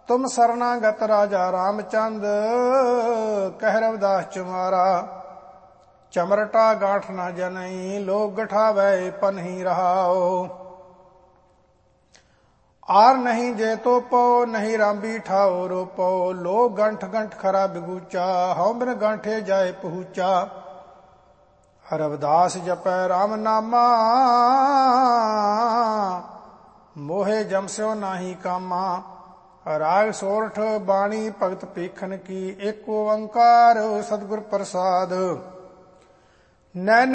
ਤੁਮ ਸਰਨਾਗਤ ਰਾਜਾ ਰਾਮਚੰਦ, ਕਹਿ ਰਵਿਦਾਸ ਚੁਮਾਰਾ। ਚਮਰਟਾ ਗਾਠ ਨਾ ਜਨਈ, ਲੋਕ ਗਠਾਵੈ ਪਨਹੀ ਰਹਾਓ। ਆਰ ਨਹੀਂ ਜੇ ਤੋ ਪਉ, ਨਹੀਂ ਰਾਂਬੀ ਠਾਓ ਰੋਪਉ। ਲੋਕ ਗੰਠ ਗੰਠ ਖਰਾ ਬਿਗੂਚਾ, ਹਉ ਬਿਨ ਗਾਂਠੇ ਜਾਏ ਪਹੂਚਾ। ਰਵਿਦਾਸ ਜਪੈ ਰਾਮ ਨਾਮਾ, ਮੋਹੇ ਜਮਸਿਓ ਨਾਹੀ ਕਾਮਾ। ਰਾਗ ਸੋਰਠ ਬਾਣੀ ਭਗਤ ਪੀਖਨ ਕੀ, ਏਕ ਓੰਕਾਰ ਸਤਿਗੁਰ ਪ੍ਰਸਾਦ। ਨੈਣ